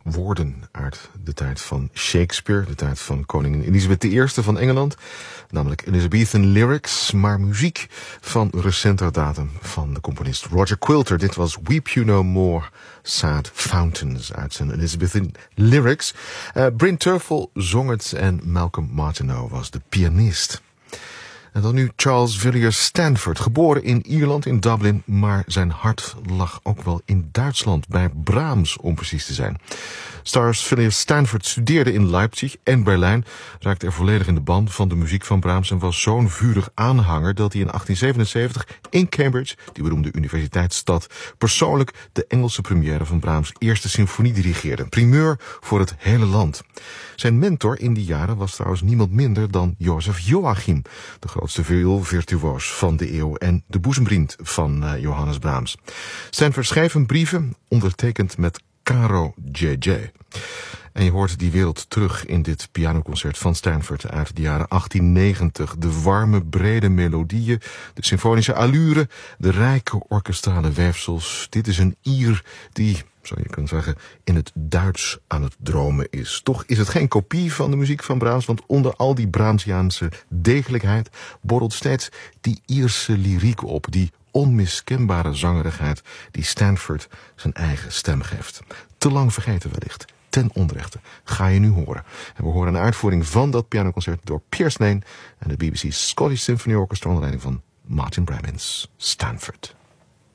woorden uit de tijd van Shakespeare, de tijd van koningin Elisabeth I van Engeland, namelijk Elizabethan lyrics, maar muziek van recenter datum van de componist Roger Quilter. Dit was Weep You No More, Sad Fountains uit zijn Elizabethan lyrics. Bryn Terfel zong het en Malcolm Martineau was de pianist. En dan nu Charles Villiers Stanford, geboren in Ierland, in Dublin, maar zijn hart lag ook wel in Duitsland, bij Brahms om precies te zijn. Charles Villiers Stanford studeerde in Leipzig en Berlijn, raakte er volledig in de ban van de muziek van Brahms en was zo'n vurig aanhanger dat hij in 1877 in Cambridge, die beroemde universiteitsstad, persoonlijk de Engelse première van Brahms' eerste symfonie dirigeerde. Primeur voor het hele land. Zijn mentor in die jaren was trouwens niemand minder dan Joseph Joachim, de grootste vioolvirtuoos van de eeuw en de boezemvriend van Johannes Brahms. Stanford schreef hem brieven, ondertekend met Caro J.J. En je hoort die wereld terug in dit pianoconcert van Stanford uit de jaren 1890. De warme, brede melodieën, de symfonische allure, de rijke orkestrale weefsels. Dit is een Ier die, zou je kunnen zeggen, in het Duits aan het dromen is. Toch is het geen kopie van de muziek van Brahms, want onder al die Brahmsiaanse degelijkheid borrelt steeds die Ierse lyriek op, die onmiskenbare zangerigheid die Stanford zijn eigen stem geeft. Te lang vergeten wellicht. Ten onrechte ga je nu horen. En we horen een uitvoering van dat pianoconcert door Piers Lane en de BBC Scottish Symphony Orchestra onder leiding van Martin Brammins. Stanford.